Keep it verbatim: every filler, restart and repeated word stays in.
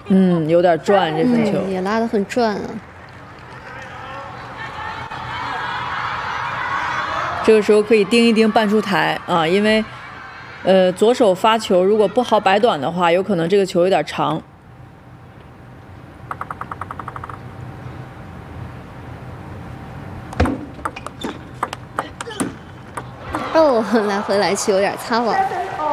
嗯，有点转这分球， 嗯、也拉得很转啊。 这个时候可以盯一盯半出台啊，因为呃左手发球如果不好摆短的话，有可能这个球有点长。 哦，来回来去有点擦网。